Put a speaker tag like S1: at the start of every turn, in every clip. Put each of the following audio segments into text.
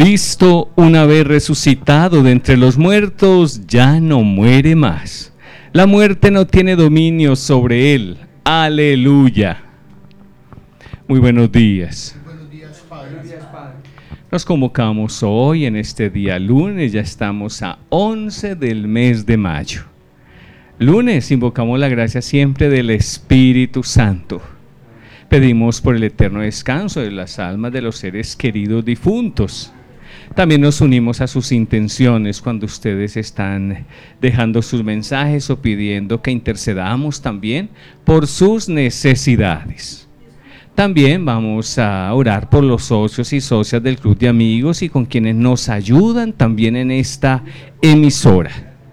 S1: Cristo, una vez resucitado de entre los muertos, ya no muere más. La muerte no tiene dominio sobre él. Aleluya. Muy buenos días.
S2: Buenos días, Padre.
S1: Nos convocamos hoy en este día lunes, ya estamos a 11 del mes de mayo. Lunes invocamos la gracia siempre del Espíritu Santo. Pedimos por el eterno descanso de las almas de los seres queridos difuntos. También nos unimos a sus intenciones cuando ustedes están dejando sus mensajes o pidiendo que intercedamos también por sus necesidades. También vamos a orar por los socios y socias del Club de Amigos y con quienes nos ayudan también en esta emisora.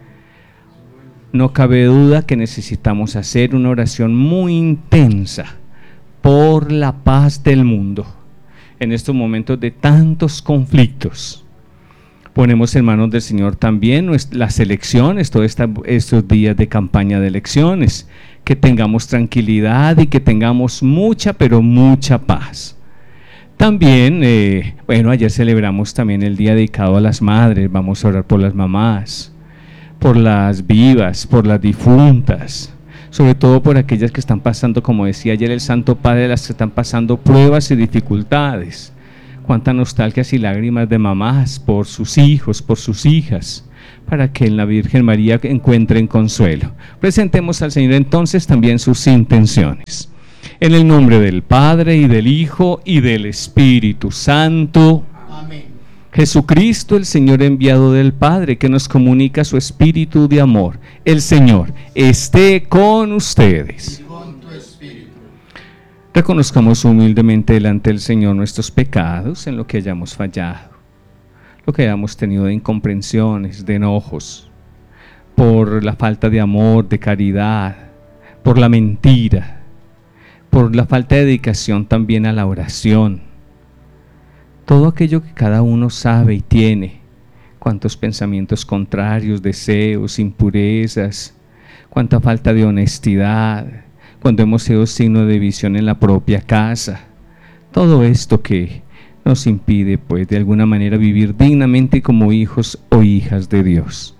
S1: No cabe duda que necesitamos hacer una oración muy intensa por la paz del mundo en estos momentos de tantos conflictos. Ponemos en manos del Señor también las elecciones, todos estos días de campaña de elecciones, que tengamos tranquilidad y que tengamos mucha, pero mucha paz. También, ayer celebramos también el día dedicado a las madres. Vamos a orar por las mamás, por las vivas, por las difuntas, sobre todo por aquellas que están pasando, como decía ayer el Santo Padre, las que están pasando pruebas y dificultades. Cuántas nostalgias y lágrimas de mamás por sus hijos, por sus hijas, para que en la Virgen María encuentren consuelo. Presentemos al Señor entonces también sus intenciones. En el nombre del Padre, y del Hijo, y del Espíritu Santo.
S2: Amén.
S1: Jesucristo, el Señor enviado del Padre, que nos comunica su espíritu de amor. El Señor esté con ustedes.
S2: Y con tu espíritu.
S1: Reconozcamos humildemente delante del Señor nuestros pecados en lo que hayamos fallado, lo que hayamos tenido de incomprensiones, de enojos, por la falta de amor, de caridad, por la mentira, por la falta de dedicación también a la oración. Todo aquello que cada uno sabe y tiene, cuántos pensamientos contrarios, deseos, impurezas, cuánta falta de honestidad, cuando hemos sido signo de división en la propia casa. Todo esto que nos impide, pues, de alguna manera vivir dignamente como hijos o hijas de Dios.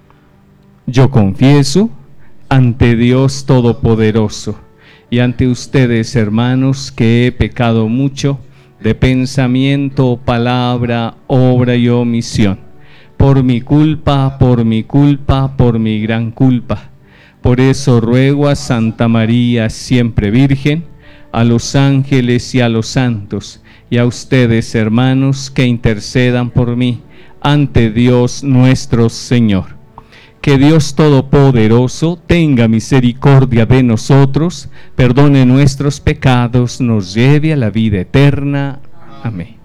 S1: Yo confieso ante Dios Todopoderoso y ante ustedes, hermanos, que he pecado mucho de pensamiento, palabra, obra y omisión, por mi culpa, por mi gran culpa. Por eso ruego a Santa María, siempre Virgen, a los ángeles y a los santos, y a ustedes, hermanos, que intercedan por mí ante Dios nuestro Señor. Que Dios Todopoderoso tenga misericordia de nosotros, perdone nuestros pecados, nos lleve a la vida eterna. Amén.